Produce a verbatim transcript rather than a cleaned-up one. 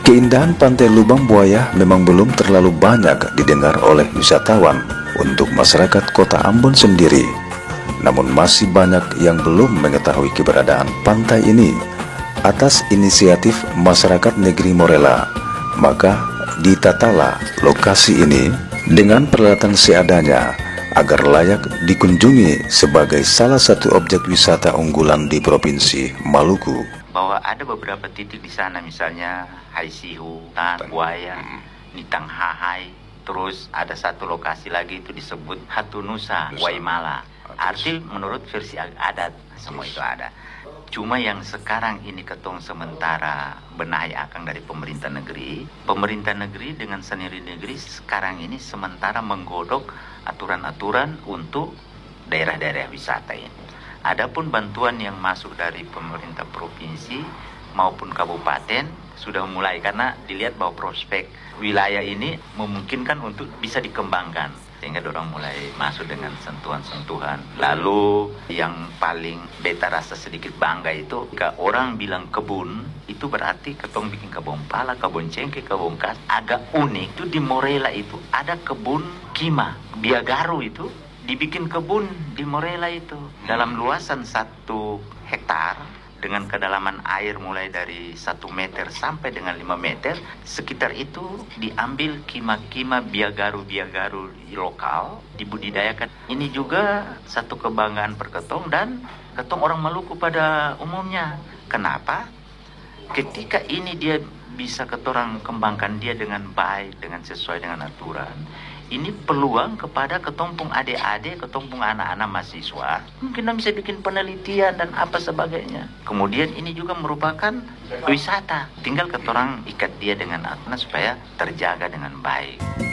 Keindahan Pantai Lubang Buaya memang belum terlalu banyak didengar oleh wisatawan untuk masyarakat kota Ambon sendiri. Namun masih banyak yang belum mengetahui keberadaan pantai ini. Atas inisiatif masyarakat negeri Morela, maka ditatalah lokasi ini dengan peralatan seadanya agar layak dikunjungi sebagai salah satu objek wisata unggulan di Provinsi Maluku. Bahwa ada beberapa titik di sana, misalnya Hai Sihu, Tan Buaya, Nitang Hahai, terus ada satu lokasi lagi itu disebut Hatunusa, Waimala. Arti menurut versi adat semua itu ada. Cuma yang sekarang ini ketong sementara benahi akang dari pemerintah negeri. Pemerintah negeri dengan sendiri negeri sekarang ini sementara menggodok aturan-aturan untuk daerah-daerah wisata ini. Adapun bantuan yang masuk dari pemerintah provinsi maupun kabupaten sudah mulai, karena dilihat bahwa prospek wilayah ini memungkinkan untuk bisa dikembangkan, sehingga dorang mulai masuk dengan sentuhan-sentuhan. Lalu yang paling beta rasa sedikit bangga itu, jika orang bilang kebun, itu berarti ketong bikin kebun pala, kebun cengkeh, kebun kas. Agak unik itu di Morela itu ada kebun kima, biagaru itu dibikin kebun di Morela itu dalam luasan satu hektar dengan kedalaman air mulai dari satu meter sampai dengan lima meter. Sekitar itu diambil kima-kima biagaru-biagaru lokal dibudidayakan. Ini juga satu kebanggaan perketong dan ketong orang Maluku pada umumnya. Kenapa? Ketika ini dia bisa ketorang kembangkan dia dengan baik, dengan sesuai dengan aturan. Ini peluang kepada ketompung adik-adik, ketompung anak-anak mahasiswa. Mungkin bisa bikin penelitian dan apa sebagainya. Kemudian ini juga merupakan wisata. Tinggal ketorang ikat dia dengan aturan supaya terjaga dengan baik.